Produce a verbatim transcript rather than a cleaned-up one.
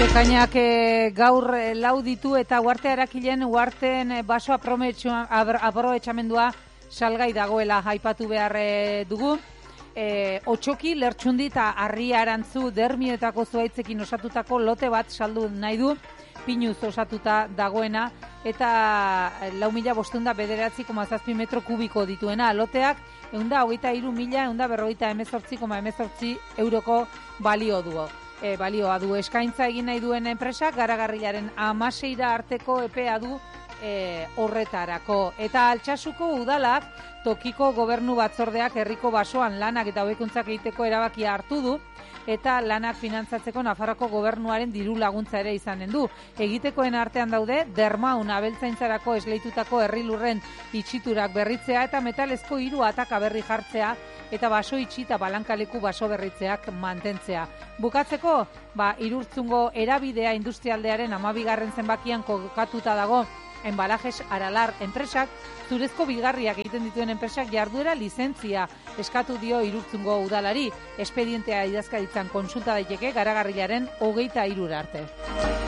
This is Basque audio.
Ekainak e, gaur e, lau ditu eta Uharte Arakilen Uharten e, baso aprobetxamendua salgai dagoela aipatu behar e, dugu. E, Otsoki, Lertxundi eta Arria Arantzu Dermioetako zuaitzekin osatutako lote bat saldu nahi du, pinuz osatuta dagoena, eta lau mila bostunda bederatzi koma zazpi metro kubiko dituena. Loteak eunda hogeita hiru mila eunda berrogeita hemezortzi koma hemezortzi euroko balio duo. E, balioa du eskaintza egin nahi duen enpresak Garagarriaren hamaseira arteko epea du e, horretarako. Eta Altsasuko udalak tokiko gobernu batzordeak herriko basoan lanak eta hobekuntzak egiteko erabakia hartu du, eta lanak finantzatzeko Nafarroko gobernuaren diru laguntza ere izanen du. Egitekoen artean daude dermaun abeltzaintzarako esleitutako herrilurren itxiturak berritzea eta metalezko hiru ataka berri jartzea eta baso itxi eta balankaleku baso berritzeak mantentzea. Bukatzeko, ba, Irurtzungo erabidea industrialdearen hamabigarren zenbakian kokatuta dago Embalajes Aralar enpresak, zurezko bilgarriak egiten dituen enpresak jarduera lizentzia eskatu dio Irurtzungo udalari. Espedientea idazkaritzan konsulta daiteke Garagarriaren hogeita hirura arte.